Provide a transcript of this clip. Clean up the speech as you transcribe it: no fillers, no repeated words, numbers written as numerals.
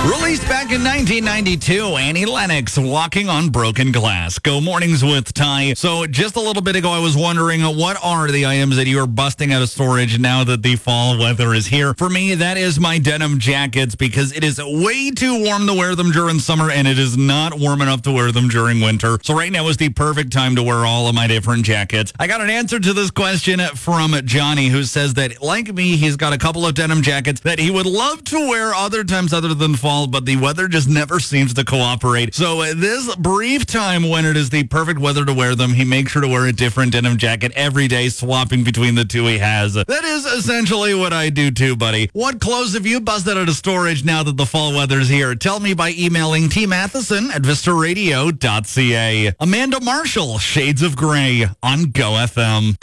Released back in 1992, Annie Lennox, Walking on Broken Glass. Go mornings with Ty. So just a little bit ago, I was wondering, what are the items that you are busting out of storage now that the fall weather is here? For me, that is my denim jackets, because it is way too warm to wear them during summer, and it is not warm enough to wear them during winter. So right now is the perfect time to wear all of my different jackets. I got an answer to this question from Johnny, who says that, like me, he's got a couple of denim jackets that he would love to wear other times other than fall, but the weather just never seems to cooperate. So this brief time when it is the perfect weather to wear them, he makes sure to wear a different denim jacket every day, swapping between the two he has. That is essentially what I do too, buddy. What clothes have you busted out of storage now that the fall weather's here? Tell me by emailing tmatheson@vistaradio.ca. Amanda Marshall, Shades of Grey on Go FM.